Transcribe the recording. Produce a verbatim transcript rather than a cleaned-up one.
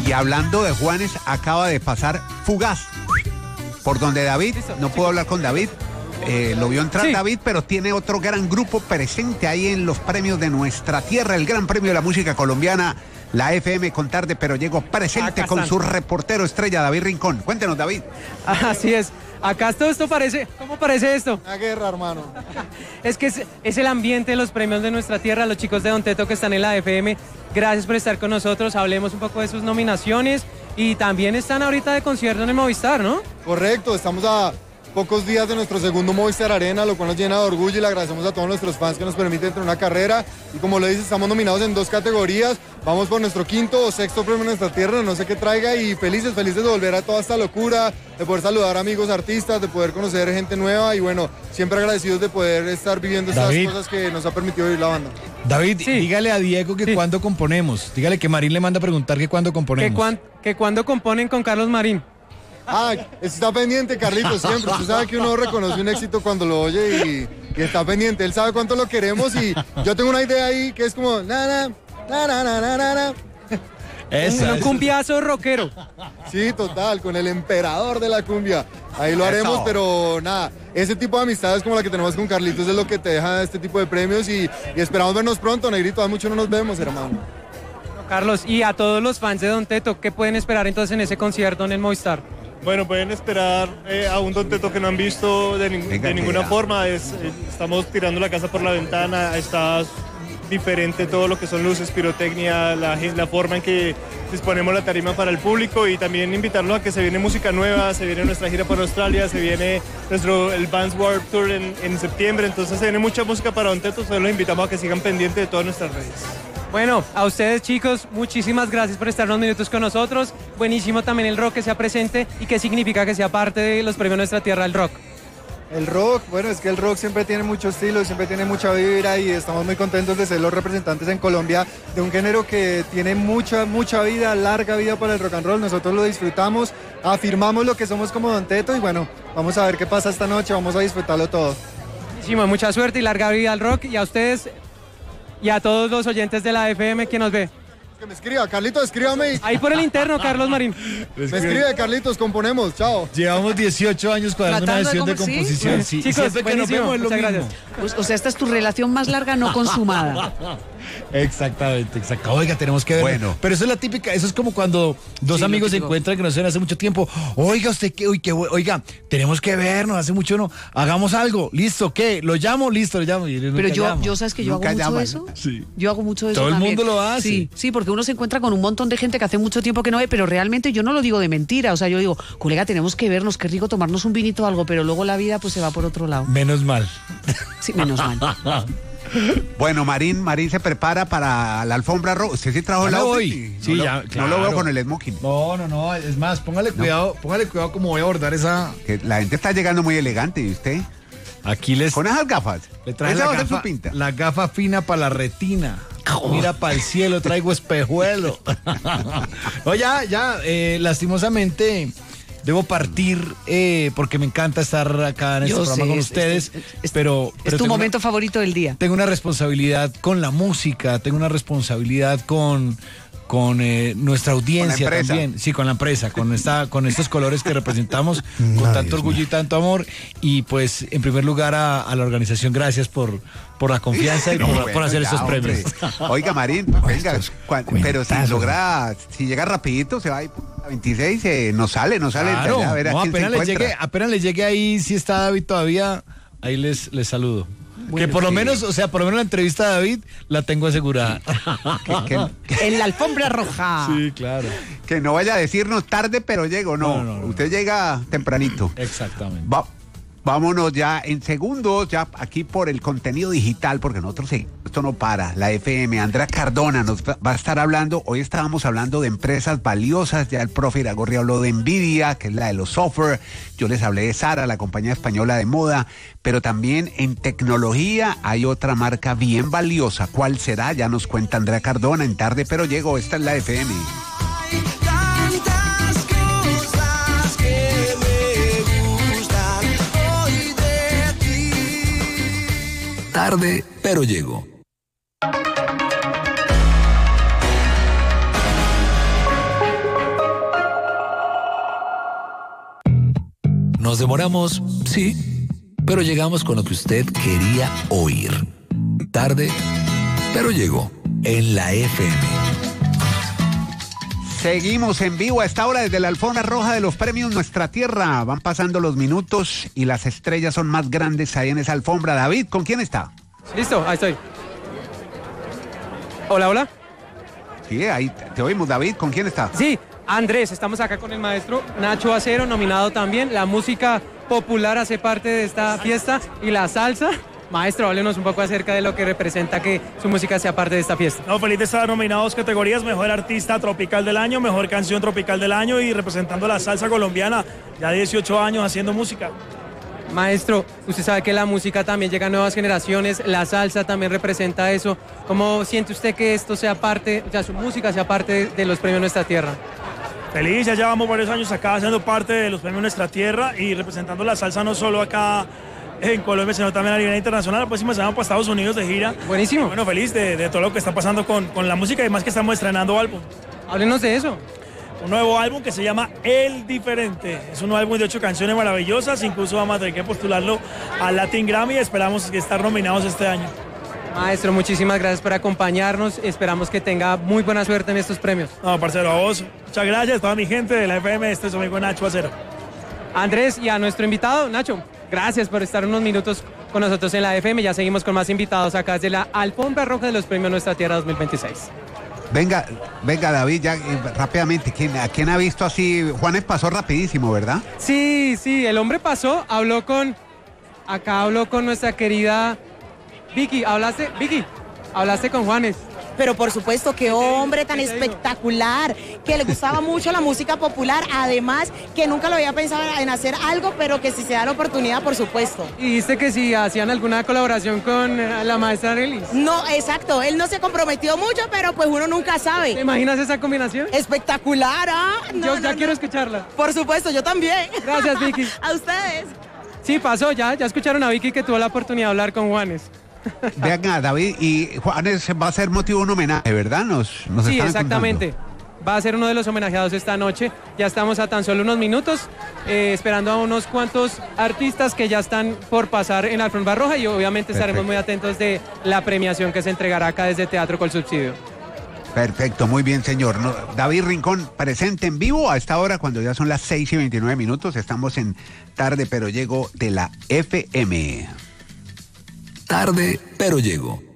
Y hablando de Juanes, acaba de pasar Fugaz por donde David, no puedo hablar con David, eh, lo vio entrar sí. David, pero tiene otro gran grupo presente ahí en los premios de nuestra tierra, el Gran Premio de la Música Colombiana, la F M con Tarde Pero Llego, presente con su reportero estrella, David Rincón. Cuéntenos, David. Así es. Acá todo esto parece, ¿cómo parece esto? Una guerra, hermano. Es que es, es el ambiente de los premios de nuestra tierra, los chicos de Don Teto que están en la F M. Gracias por estar con nosotros, hablemos un poco de sus nominaciones y también están ahorita de concierto en el Movistar, ¿no? Correcto, estamos a pocos días de nuestro segundo Movistar Arena, lo cual nos llena de orgullo y le agradecemos a todos nuestros fans que nos permiten tener una carrera. Y como lo dice, estamos nominados en dos categorías. Vamos por nuestro quinto o sexto premio en nuestra tierra, no sé qué traiga, y felices, felices de volver a toda esta locura, de poder saludar amigos artistas, de poder conocer gente nueva y bueno, siempre agradecidos de poder estar viviendo estas David. cosas que nos ha permitido vivir la banda. David, sí. dígale a Diego que sí. cuándo componemos. Dígale que Marín le manda a preguntar que cuándo componemos. Que, cuan, que cuándo componen con Carlos Marín. Ah, está pendiente, Carlitos, siempre. Usted sabe que uno reconoce un éxito cuando lo oye y, y está pendiente. Él sabe cuánto lo queremos y yo tengo una idea ahí que es como... Na, na, na, na, na, na, na, na. Esa, un cumbiazo rockero. Sí, total, con el emperador de la cumbia. Ahí lo haremos, Eso. pero nada, ese tipo de amistades como la que tenemos con Carlitos es lo que te deja este tipo de premios y, y esperamos vernos pronto, Negrito. Hace mucho no nos vemos, hermano. Carlos, y a todos los fans de Don Teto, ¿qué pueden esperar entonces en ese concierto en el Movistar? Bueno, pueden esperar eh, a un Don Teto que no han visto de, ni Venga, de ninguna forma. Es, eh, estamos tirando la casa por la ventana, está diferente todo lo que son luces, pirotecnia, la, la forma en que disponemos la tarima para el público y también invitarlos a que se viene música nueva, se viene nuestra gira por Australia, se viene nuestro el Vans Warped Tour en, en septiembre, entonces se viene mucha música para Don Teto, solo los invitamos a que sigan pendientes de todas nuestras redes. Bueno, a ustedes chicos, muchísimas gracias por estar unos minutos con nosotros. Buenísimo también el rock que sea presente y qué significa que sea parte de los premios de nuestra tierra el rock. El rock, bueno, es que el rock siempre tiene mucho estilo, siempre tiene mucha vibra y estamos muy contentos de ser los representantes en Colombia de un género que tiene mucha, mucha vida, larga vida para el rock and roll. Nosotros lo disfrutamos, afirmamos lo que somos como Don Teto y bueno, vamos a ver qué pasa esta noche, vamos a disfrutarlo todo. Buenísimo, mucha suerte y larga vida al rock y a ustedes y a todos los oyentes de la F M que nos ve. Que me escriba, Carlitos, escríbame. Ahí por el interno, Carlos Marín. Me escribe, Carlitos, componemos, chao. Llevamos dieciocho años cuadrando una sesión de, de composición. Sí, sí. Chicos, que nos vemos es lo mismo. Gracias. Pues, o sea, esta es tu relación más larga no consumada. Exactamente, exacto. Oiga, tenemos que ver. Bueno. Pero eso es la típica, eso es como cuando dos sí, amigos se encuentran que no se ven hace mucho tiempo. Oiga, usted qué, uy, qué, oiga, tenemos que vernos, hace mucho no. Hagamos algo, listo, ¿qué? Lo llamo, listo, lo llamo. Pero yo, llamo. yo, ¿sabes que yo nunca hago mucho llaman. eso? Sí. Yo hago mucho eso Todo también. el mundo lo hace. Sí, sí, porque uno se encuentra con un montón de gente que hace mucho tiempo que no ve, pero realmente yo no lo digo de mentira. O sea, yo digo, colega, tenemos que vernos, qué rico tomarnos un vinito o algo, pero luego la vida pues se va por otro lado. Menos mal. Sí, menos mal. Bueno, Marín, Marín se prepara para la alfombra roja. ¿Usted sí trajo el outfit? Sí, no ya, lo, claro. No lo veo con el smoking. No, no, no, es más, póngale cuidado, no. póngale cuidado cómo voy a abordar esa... Que la gente está llegando muy elegante, ¿y usted? Aquí les... Con esas gafas. Le trae la gafa, su pinta. La gafa fina para la retina. Oh. Mira para el cielo, traigo espejuelo. No, ya, ya, eh, lastimosamente... Debo partir eh, porque me encanta estar acá en este Yo programa sé, con es, ustedes, es, es, es, pero, pero... Es tu momento una, favorito del día. Tengo una responsabilidad con la música, tengo una responsabilidad con... con eh, nuestra audiencia ¿Con también, sí, con la empresa, con esta, con estos colores que representamos, no, con tanto Dios orgullo mío. y tanto amor, y pues en primer lugar a, a la organización, gracias por, por la confianza y no, por, bueno, por hacer ya, estos premios. Oiga, Marín, venga, cuan, pero si logra, si llega rapidito, se va a veintiséis, eh, no sale, no sale. Claro, allá, a ver no, a quién apenas, se le llegue, apenas le llegue ahí, si está David todavía, ahí les, les saludo. Bueno, que por sí. lo menos, o sea, por lo menos la entrevista de David la tengo asegurada. que, que, en la alfombra roja. Sí, claro. Que no vaya a decirnos tarde, pero llego, no. no, no, no Usted no. llega tempranito. Exactamente. Va, vámonos ya en segundos, ya aquí por el contenido digital, porque nosotros seguimos, esto no para. La F M, Andrea Cardona nos va a estar hablando. Hoy estábamos hablando de empresas valiosas. Ya el profe Iragorri habló de Nvidia, que es la de los software. Yo les hablé de Zara, la compañía española de moda. Pero también en tecnología hay otra marca bien valiosa. ¿Cuál será? Ya nos cuenta Andrea Cardona en Tarde Pero Llego. Esta es la F M. Tarde Pero Llego. Nos demoramos, sí, pero llegamos con lo que usted quería oír. Tarde, pero llegó en la F M. Seguimos en vivo a esta hora desde la alfombra roja de los premios Nuestra Tierra. Van pasando los minutos y las estrellas son más grandes ahí en esa alfombra. David, ¿con quién está? Listo, ahí estoy. Hola, hola. Sí, ahí te oímos, David. ¿Con quién está? Sí, Andrés, estamos acá con el maestro Nacho Acero, nominado también. La música popular hace parte de esta fiesta y la salsa. Maestro, háblenos un poco acerca de lo que representa que su música sea parte de esta fiesta. No, feliz de estar nominado a dos categorías, Mejor Artista Tropical del Año, Mejor Canción Tropical del Año y representando la salsa colombiana, ya dieciocho años haciendo música. Maestro, usted sabe que la música también llega a nuevas generaciones, la salsa también representa eso. ¿Cómo siente usted que esto sea parte, o sea, su música sea parte de, de los premios Nuestra Tierra? Feliz, ya llevamos varios años acá haciendo parte de los premios Nuestra Tierra y representando la salsa no solo acá en Colombia, sino también a nivel internacional. Pues sí, me estaban para Estados Unidos de gira. Buenísimo. Y bueno, feliz de, de todo lo que está pasando con, con la música y más que estamos estrenando álbum. Háblenos de eso. Un nuevo álbum que se llama El Diferente. Es un álbum de ocho canciones maravillosas, incluso vamos a tener que postularlo al Latin Grammy y esperamos estar nominados este año. Maestro, muchísimas gracias por acompañarnos. Esperamos que tenga muy buena suerte en estos premios. No, parcero, a vos. Muchas gracias a toda mi gente de la F M. Este es su amigo Nacho Acero. Andrés, y a nuestro invitado, Nacho, gracias por estar unos minutos con nosotros en la F M. Ya seguimos con más invitados acá desde la alfombra roja de los premios Nuestra Tierra dos mil veintiséis. Venga, venga David, ya eh, rápidamente, ¿quién, ¿a quién ha visto así? Juanes pasó rapidísimo, ¿verdad? Sí, sí, el hombre pasó, habló con, acá habló con nuestra querida Vicky. ¿Hablaste, Vicky? ¿Hablaste con Juanes? Pero por supuesto, qué hombre tan espectacular, que le gustaba mucho la música popular, además que nunca lo había pensado en hacer algo, pero que si se da la oportunidad, por supuesto. ¿Y dice que si hacían alguna colaboración con la maestra Arelis? No, exacto, él no se comprometió mucho, pero pues uno nunca sabe. ¿Te imaginas esa combinación? Espectacular, ¿ah? No, yo ya no, quiero no. escucharla. Por supuesto, yo también. Gracias, Vicky. A ustedes. Sí, pasó, ya, ya escucharon a Vicky que tuvo la oportunidad de hablar con Juanes. Venga, David, y Juanes va a ser motivo de un homenaje, ¿verdad? Nos, nos sí, exactamente. Contando. Va a ser uno de los homenajeados esta noche. Ya estamos a tan solo unos minutos, eh, esperando a unos cuantos artistas que ya están por pasar en la alfombra roja y obviamente estaremos Perfecto. muy atentos de la premiación que se entregará acá desde Teatro Col Subsidio. Perfecto, muy bien, señor. No, David Rincón, presente en vivo a esta hora, cuando ya son las seis y veintinueve minutos. Estamos en Tarde, pero llego de la F M. Tarde, pero llego.